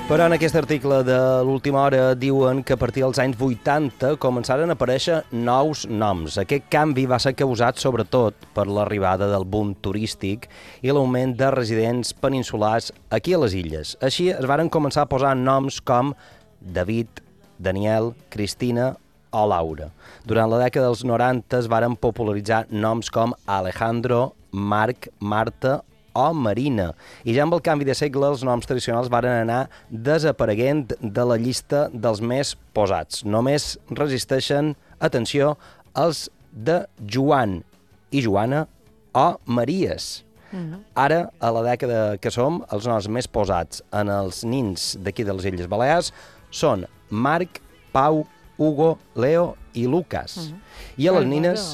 Però en aquest article de l'última hora diuen que a partir dels anys 80 començaren a aparèixer nous noms. Aquest canvi va ser causat sobretot per l'arribada del boom turístic i l'augment de residents peninsulars aquí a les illes. Així es varen començar a posar noms com David, Daniel, Cristina o Laura. Durant la dècada dels 90 es varen popularitzar noms com Alejandro, Marc, Marta o Marina. I ja amb el canvi de segle els noms tradicionals varen anar desapareguent de la llista dels més posats. Només resisteixen, atenció, els de Joan i Joana o Maries. Ara, a la dècada que som, els noms més posats en els nins d'aquí de les Illes Balears són Marc, Pau, Hugo, Leo i Lucas. I a les nines...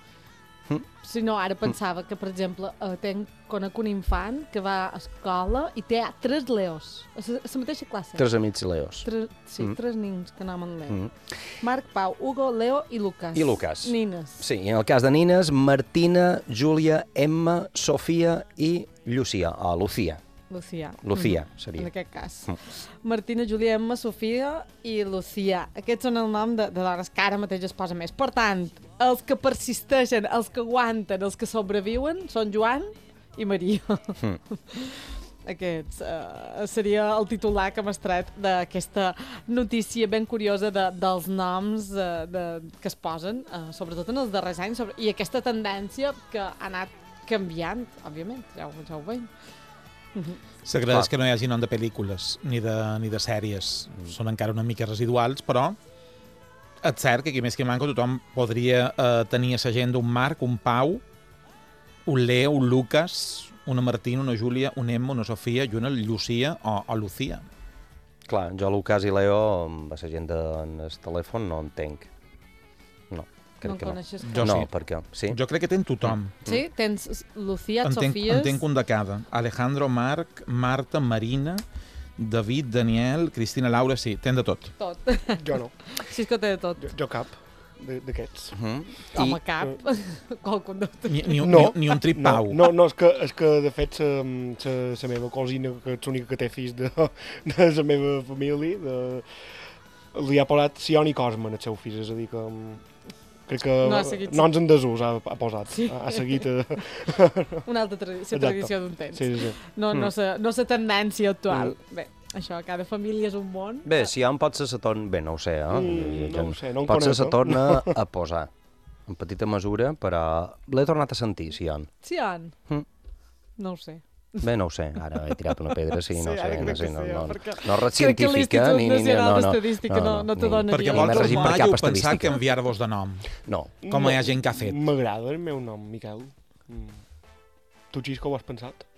Si no, ara pensava que, per exemple, conec un infant que va a escola i té 3 leos, a la mateixa classe. 3 amics leos. 3 nins que anaven Leo. Marc, Pau, Hugo, Leo i Lucas. I Lucas. Nines. Sí, i en el cas de nines, Martina, Júlia, Emma, Sofia i Llucia, o Lucía. Lucía seria. En aquest cas. Martina, Júlia, Emma, Sofia i Lucía. Aquests són el nom de dones que ara mateix es posa més. Per tant, els que persisteixen, els que aguanten, els que sobreviuen són Joan i Maria. Aquests seria el titular que m'has tret d'aquesta notícia ben curiosa dels noms que es posen, sobretot en els darrers anys, i aquesta tendència que ha anat canviant, òbviament, ja ho veiem. S'agraeix que no hi hagi nom de pel·lícules ni de sèries. Són encara una mica residuals, però és cert que aquí més que manco tothom podria tenir a l'agenda un Marc, un Pau, un Leo, un Lucas, una Martina, una Júlia, un Emma, una Sofia i una Llucia o Lucía. Clar, jo Lucas i Leo amb l'agenda en el telèfon no entenc. No. Crec que no. No, perquè sí. Jo crec que ten tothom. Sí? Tens Lucía, Sofies... Entenc un de cada. Alejandro, Marc, Marta, Marina, David, Daniel, Cristina, Laura, sí, ten de tot. Tot. Jo no. Sí, és que té de tot. Jo cap d'aquests. Home, cap. Qualcun de tot. Ni un trip Pau. No, és que de fet la meva cosina, que és l'única que té fills de la meva família, li ha posat Sion i Cosme en els seus fills, és a dir que... Crec que noms en desús ha posat, ha seguit... Una altra tradició d'un temps. Sí. No la tendència actual. Bé, això, cada família és un món. Bé, si ja potser se torna... Bé, no ho sé, no ho sé, no en potser conec. Se torna a posar, en petita mesura, però l'he tornat a sentir, Sion. Sion? No ho sé. Bé, no ho sé, ara he tirat una pedra, sí, no sé, no res científica, ni l'Institut Nacional d'Estadística no te dona perquè vosaltres mai heu pensat canviar-vos de nom. No. Com hi ha gent que ha fet. M'agrada el meu nom, Miquel. Tu, Xisco, ho has pensat?